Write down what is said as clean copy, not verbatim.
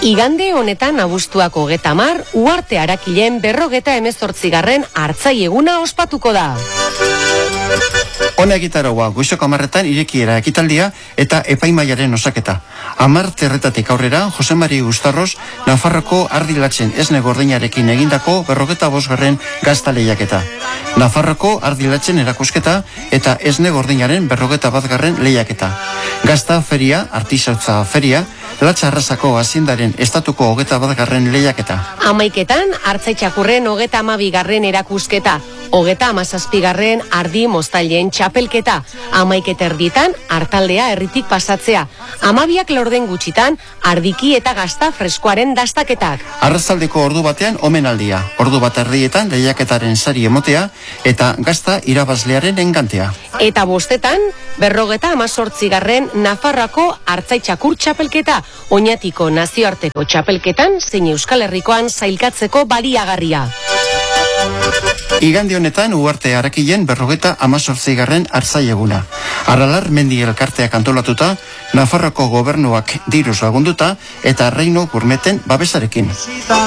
Igande honetan abuztuako 30, Uharte Arakilen 58. Artzai eguna ospatuko da. Hona egitaroa, goizoko 10 irekiera ekitaldia eta epaimaiaren osaketa. 10 terretatik aurrera, Jose Mari Ustarros, Nafarroko ardilatzen esne gordeinarekin egindako 55. gazta lehiaketa. Nafarroko ardilatzen erakusketa eta esne gordeinaren 51. lehiaketa. Gazta feria, artisautza feria, Latxarrazako azindaren estatuko 21. lehiaketa. 11etan, Artzai txakurren 32. erakusketa. 37. ardi moztailen txapelketa. 11 artaldea herritik pasatzea. 12 laurden gutxitan, ardiki eta gazta freskoaren dastaketak. Arratsaldeko ordu batean omenaldia. Ordu bat erdietan lehiaketaren sari emotea eta gazta irabazlearen engantea. Eta 5etan, 58. Nafarroako Artzai txakur txapelketa. Oñatiko nazioarteko txapelketan, zein Euskal Herrikoan sailkatzeko baliagarria. Igande honetan Uharte Arakilen 58. Artzai eguna. Aralar mendi elkarteak antolatuta, Nafarroko gobernuak diruz lagunduta eta Reino Gurmeten babesarekin.